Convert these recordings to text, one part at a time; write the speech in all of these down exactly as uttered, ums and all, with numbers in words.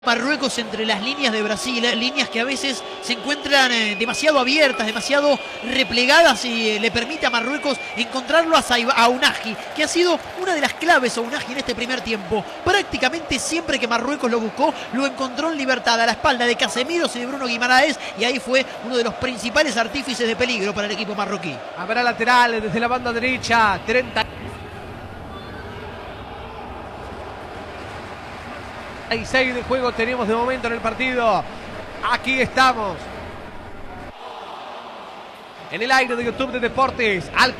Marruecos entre las líneas de Brasil, eh, líneas que a veces se encuentran eh, demasiado abiertas, demasiado replegadas y eh, le permite a Marruecos encontrarlo a, Saiba, a Ounahi, que ha sido una de las claves a Ounahi en este primer tiempo. Prácticamente siempre que Marruecos lo buscó, lo encontró en libertad a la espalda de Casemiro y de Bruno Guimaraes, y ahí fue uno de los principales artífices de peligro para el equipo marroquí. Habrá lateral desde la banda derecha, treinta y seis de juego tenemos de momento en el partido. Aquí estamos en el aire de YouTube de Deportes. Al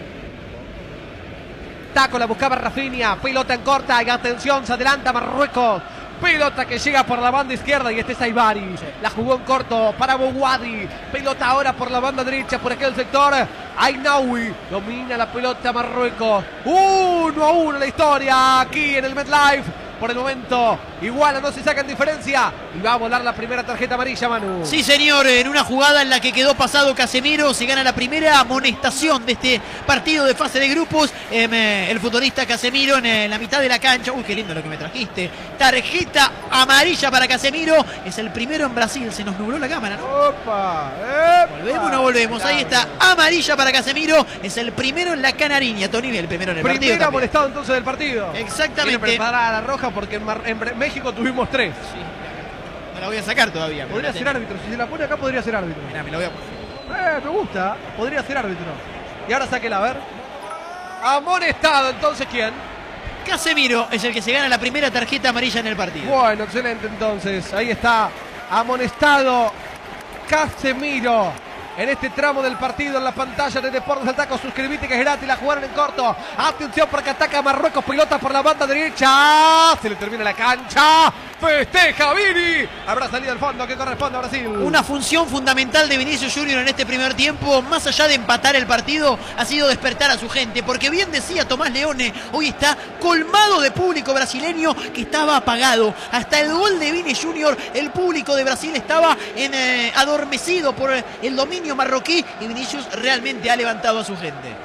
taco la buscaba Rafinha, pelota en corta y atención, se adelanta Marruecos. Pelota que llega por la banda izquierda y este es Saibari. La jugó en corto para Bouhaddi. Pelota ahora por la banda derecha, por aquel sector. Ainaoui domina la pelota Marruecos. Uno a uno la historia aquí en el MetLife. Por el momento, igual no se sacan diferencia. Y va a volar la primera tarjeta amarilla, Manu. Sí, señor, en una jugada en la que quedó pasado Casemiro, se gana la primera amonestación de este partido de fase de grupos. Eh, el futbolista Casemiro en, en la mitad de la cancha. Uy, qué lindo lo que me trajiste. Tarjeta amarilla para Casemiro. Es el primero en Brasil. Se nos nubló la cámara, ¿no? Opa, epa. Volvemos, no volvemos. Ahí está, amarilla para Casemiro. Es el primero en la canariña, Tony, el primero en el Primera partido. Primero amonestado entonces del partido. Exactamente. Tiene preparada la roja porque en, Mar en México tuvimos tres. Sí. No la voy a sacar todavía. Podría ser árbitro. Si se la pone acá, podría ser árbitro. Mirá, me lo voy a Eh, me gusta. Podría ser árbitro. Y ahora sáquela, a ver. Amonestado, entonces, ¿quién? Casemiro es el que se gana la primera tarjeta amarilla en el partido. Bueno, excelente entonces. Ahí está amonestado Casemiro en este tramo del partido en la pantalla de Deportes al Taco. Suscribite que es gratis, la jugaron en corto. Atención porque ataca Marruecos, pelota por la banda derecha. Se le termina la cancha. Festeja Vini. Habrá salido al fondo que corresponde a Brasil. Una función fundamental de Vinicius Junior en este primer tiempo, más allá de empatar el partido, ha sido despertar a su gente. Porque bien decía Tomás Leone, hoy está colmado de público brasileño que estaba apagado. Hasta el gol de Vini Junior, el público de Brasil estaba en, eh, adormecido por el dominio marroquí, y Vinicius realmente ha levantado a su gente.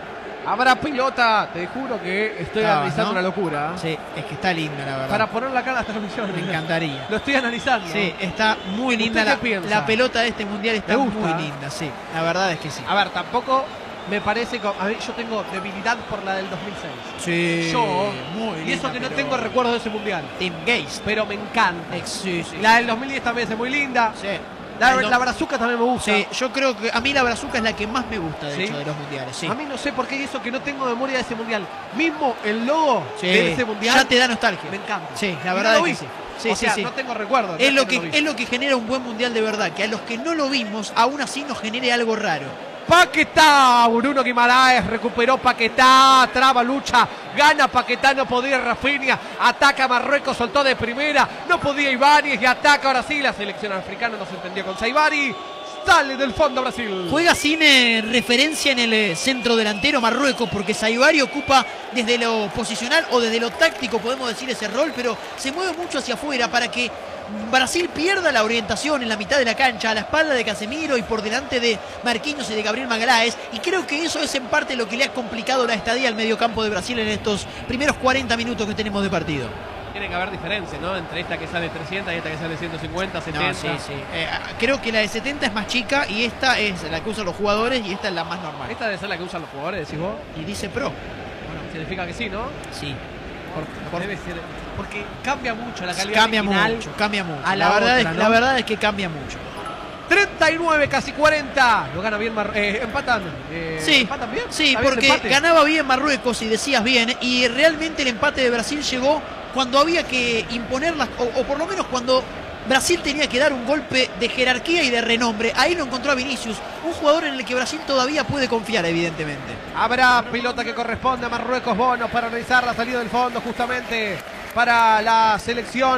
Habrá pelota, te juro que estoy Ah, analizando ¿no? una locura. Sí, es que está linda, la verdad. Para poner la cara a esta transmisión. Me encantaría. Lo estoy analizando. Sí, está muy linda. ¿Usted La, qué piensa? la pelota de este mundial está ¿Le gusta? muy linda, sí. La verdad es que sí. A ver, tampoco me parece que... A ver, yo tengo debilidad por la del dos mil seis. Sí, Yo, muy y eso linda, que no pero- tengo recuerdos de ese mundial. Team Gaze. Pero me encanta. Ex- sí, sí. La del dos mil diez también es muy linda. Sí. La, El do- la brazuca también me gusta. Sí, yo creo que a mí la brazuca es la que más me gusta, de ¿Sí? hecho, de los mundiales. Sí. A mí no sé por qué eso que no tengo memoria de ese mundial. Mismo el logo Sí. de ese mundial Ya te da nostalgia. me encanta. Sí, la Y verdad no es lo que vi. sí. Sí, o sí, sea, sí. no tengo recuerdo. Es lo, no que, lo vi. es lo que genera un buen mundial de verdad, que a los que no lo vimos, aún así nos genere algo raro. Paquetá, Bruno Guimaraes recuperó Paquetá, traba, lucha, gana Paquetá, no podía Rafinha, ataca Marruecos, soltó de primera, no podía Ibáñez y ataca ahora sí, la selección africana no se entendió con Saibari, sale del fondo Brasil. Juega sin eh, referencia en el eh, centro delantero Marruecos, porque Saibari ocupa desde lo posicional o desde lo táctico, podemos decir, ese rol, pero se mueve mucho hacia afuera para que Brasil pierda la orientación en la mitad de la cancha, a la espalda de Casemiro y por delante de Marquinhos y de Gabriel Magalhães, y creo que eso es en parte lo que le ha complicado la estadía al mediocampo de Brasil en estos primeros cuarenta minutos que tenemos de partido. Tiene que haber diferencia, ¿no? Entre esta que sale trescientos y esta que sale ciento cincuenta, setenta. No, sí, sí. Eh, creo que la de setenta es más chica y esta es la que usan los jugadores y esta es la más normal. Esta debe ser la que usan los jugadores, decís vos. Y dice Pro. Bueno, significa que sí, ¿no? Sí. Por, Por- debe ser, porque cambia mucho la calidad Cambia original mucho, cambia mucho. a La, la verdad otra, es, ¿no? la verdad es que cambia mucho. treinta y nueve, casi cuarenta. Lo gana bien, Mar eh, empatan. Eh, Sí, ¿Empatan bien? sí, ¿Está bien el porque empate? ganaba bien Marruecos y decías bien, y realmente el empate de Brasil llegó cuando había que imponerlas, o, o por lo menos cuando Brasil tenía que dar un golpe de jerarquía y de renombre. Ahí lo encontró a Vinicius, un jugador en el que Brasil todavía puede confiar, evidentemente. Habrá pelota que corresponde a Marruecos, Bono, para realizar la salida del fondo justamente para la selección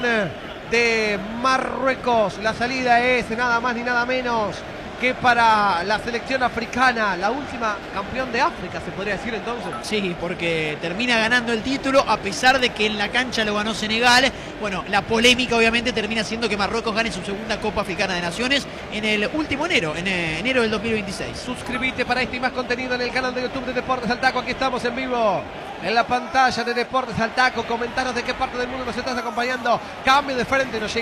de Marruecos. La salida es nada más ni nada menos que para la selección africana, la última campeón de África, se podría decir entonces. Sí, porque termina ganando el título a pesar de que en la cancha lo ganó Senegal. Bueno, la polémica obviamente termina siendo que Marruecos gane su segunda Copa Africana de Naciones en el último enero, en enero del dos mil veintiséis. Suscríbete para este y más contenido en el canal de YouTube de Deportes al Taco. Aquí estamos en vivo en la pantalla de Deportes al Taco. Comentaros de qué parte del mundo nos estás acompañando. Cambio de frente, nos llega